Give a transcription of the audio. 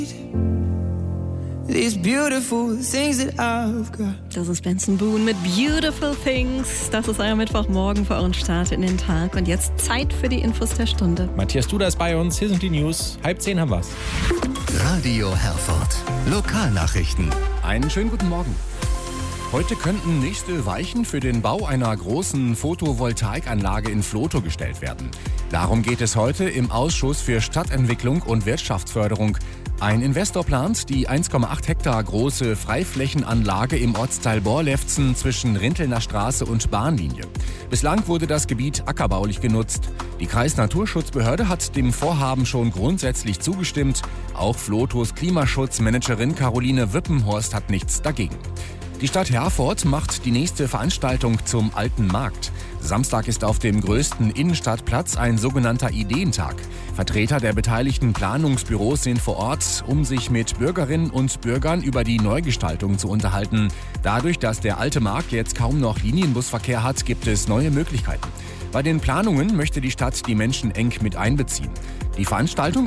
These beautiful things that I've got. Das ist Benson Boone mit Beautiful Things. Das ist euer Mittwochmorgen für euren Start in den Tag. Und jetzt Zeit für die Infos der Stunde. Matthias Duda ist bei uns. Hier sind die News. 9:30 haben wir's. Radio Herford. Lokalnachrichten. Einen schönen guten Morgen. Heute könnten nächste Weichen für den Bau einer großen Photovoltaikanlage in Vlotho gestellt werden. Darum geht es heute im Ausschuss für Stadtentwicklung und Wirtschaftsförderung. Ein Investor plant, die 1,8 Hektar große Freiflächenanlage im Ortsteil Borlefzen zwischen Rintelner Straße und Bahnlinie. Bislang wurde das Gebiet ackerbaulich genutzt. Die Kreisnaturschutzbehörde hat dem Vorhaben schon grundsätzlich zugestimmt. Auch Vlothos Klimaschutzmanagerin Caroline Wippenhorst hat nichts dagegen. Die Stadt Herford macht die nächste Veranstaltung zum Alten Markt. Samstag ist auf dem größten Innenstadtplatz ein sogenannter Ideentag. Vertreter der beteiligten Planungsbüros sind vor Ort, um sich mit Bürgerinnen und Bürgern über die Neugestaltung zu unterhalten. Dadurch, dass der Alte Markt jetzt kaum noch Linienbusverkehr hat, gibt es neue Möglichkeiten. Bei den Planungen möchte die Stadt die Menschen eng mit einbeziehen. Die Veranstaltung